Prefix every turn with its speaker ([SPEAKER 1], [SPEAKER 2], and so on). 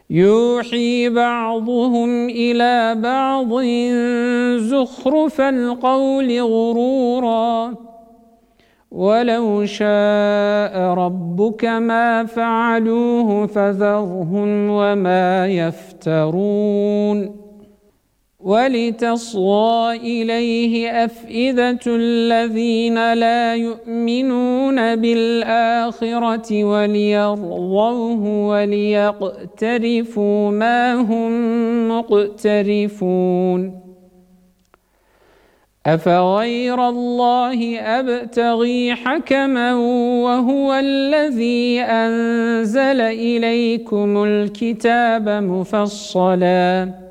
[SPEAKER 1] يوحي بعضهم إلى بعض زخرف القول غرورا ولو شاء ربك ما فعلوه فذرهم وما يفترون ولتصغى إليه أفئدة الذين لا يؤمنون بالآخرة وليرضوه وليقترفوا ما هم مقترفون أفغير الله أبتغي حكما وهو الذي أنزل إليكم الكتاب مفصلا